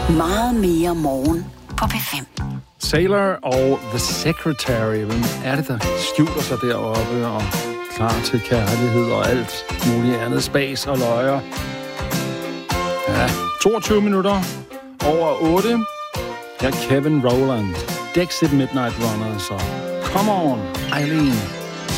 Meget mere morgen på P5. Sailor og The Secretary. Hvem er det, der skjuler sig deroppe og klar til kærlighed og alt muligt andet spas og løjer? Ja, 22 minutter over 8. Her er Kevin Rowland. Dexit Midnight Runners og Come On, Eileen.